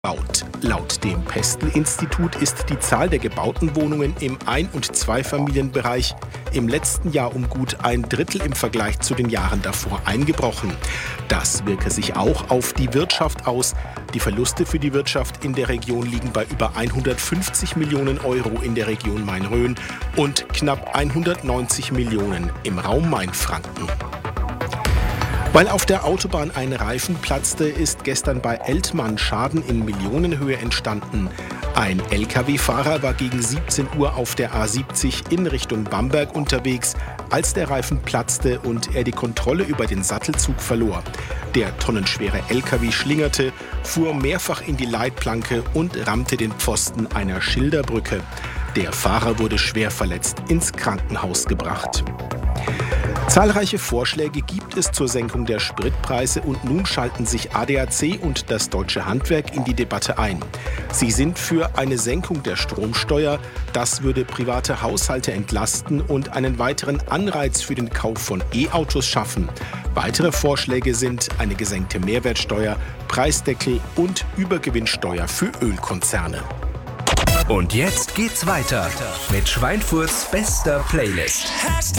Baut. Laut dem Pestel-Institut ist die Zahl der gebauten Wohnungen im Ein- und Zweifamilienbereich im letzten Jahr um gut ein Drittel im Vergleich zu den Jahren davor eingebrochen. Das wirke sich auch auf die Wirtschaft aus. Die Verluste für die Wirtschaft in der Region liegen bei über 150 Millionen Euro in der Region Main-Rhön und knapp 190 Millionen im Raum Main-Franken. Weil auf der Autobahn ein Reifen platzte, ist gestern bei Eltmann Schaden in Millionenhöhe entstanden. Ein Lkw-Fahrer war gegen 17 Uhr auf der A70 in Richtung Bamberg unterwegs, als der Reifen platzte und er die Kontrolle über den Sattelzug verlor. Der tonnenschwere Lkw schlingerte, fuhr mehrfach in die Leitplanke und rammte den Pfosten einer Schilderbrücke. Der Fahrer wurde schwer verletzt ins Krankenhaus gebracht. Zahlreiche Vorschläge gibt es zur Senkung der Spritpreise und nun schalten sich ADAC und das Deutsche Handwerk in die Debatte ein. Sie sind für eine Senkung der Stromsteuer. Das würde private Haushalte entlasten und einen weiteren Anreiz für den Kauf von E-Autos schaffen. Weitere Vorschläge sind eine gesenkte Mehrwertsteuer, Preisdeckel und Übergewinnsteuer für Ölkonzerne. Und jetzt geht's weiter mit Schweinfurts bester Playlist.